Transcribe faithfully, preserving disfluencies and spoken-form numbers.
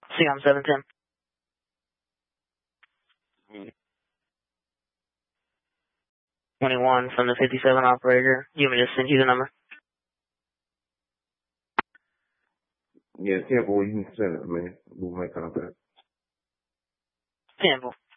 See you on seven ten. twenty-one from the fifty-seven operator. You want me to send you the number? Yeah, Temple, you can send it, man. We'll make contact. Temple.